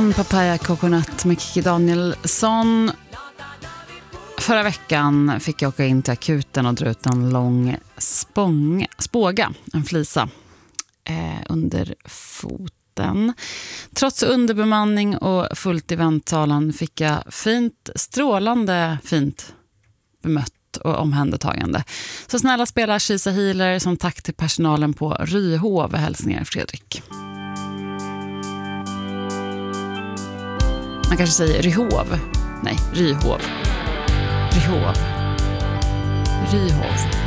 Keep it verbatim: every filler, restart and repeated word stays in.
Lemon Papaya Coconut med Kiki Danielsson. Förra veckan fick jag åka in till akuten och dra ut en lång spång, spåga, en flisa, eh, under foten. Trots underbemanning och fullt i väntsalen fick jag fint, strålande fint bemött och omhändertagande. Så snälla spelar Kisa Healer som tack till personalen på Ryhov. Hälsningar Fredrik. Man kanske säger Ryhov. Nej, Ryhov. Ryhov. Ryhov.